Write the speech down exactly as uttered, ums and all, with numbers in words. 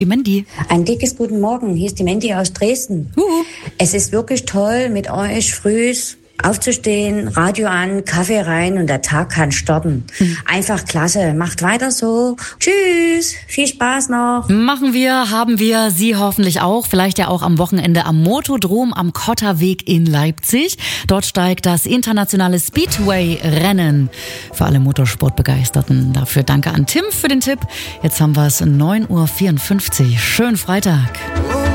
Die Mandy. Ein dickes Guten Morgen, hier ist die Mandy aus Dresden. Huhu. Es ist wirklich toll, mit euch frühs aufzustehen, Radio an, Kaffee rein und der Tag kann starten. Mhm. Einfach klasse. Macht weiter so. Tschüss. Viel Spaß noch. Machen wir, haben wir, Sie hoffentlich auch. Vielleicht ja auch am Wochenende am Motodrom am Kotterweg in Leipzig. Dort steigt das internationale Speedway-Rennen. Für alle Motorsportbegeisterten. Dafür danke an Tim für den Tipp. Jetzt haben wir es neun Uhr vierundfünfzig. Schönen Freitag.